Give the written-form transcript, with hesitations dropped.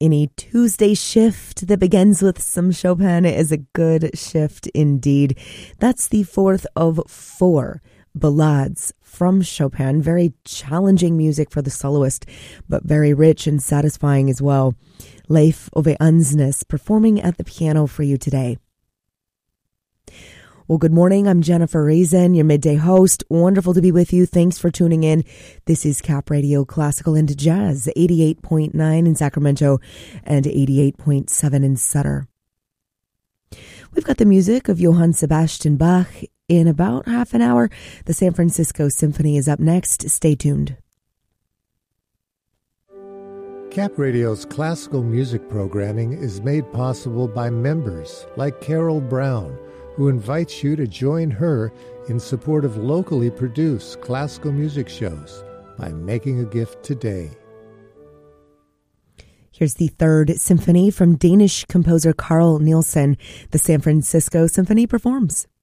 Any Tuesday shift that begins with some Chopin is a good shift indeed. That's the fourth of 4 ballades from Chopin. Very challenging music for the soloist, but very rich and satisfying as well. Leif Ove Andsnes performing at the piano for you today. Well, good morning. I'm Jennifer Reason, your midday host. Wonderful to be with you. Thanks for tuning in. This is Cap Radio Classical and Jazz, 88.9 in Sacramento and 88.7 in Sutter. We've got the music of Johann Sebastian Bach. In about half an hour, the San Francisco Symphony is up next. Stay tuned. Cap Radio's classical music programming is made possible by members like Carol Brown, who invites you to join her in support of locally produced classical music shows by making a gift today. Here's the Third Symphony from Danish composer Carl Nielsen. The San Francisco Symphony performs.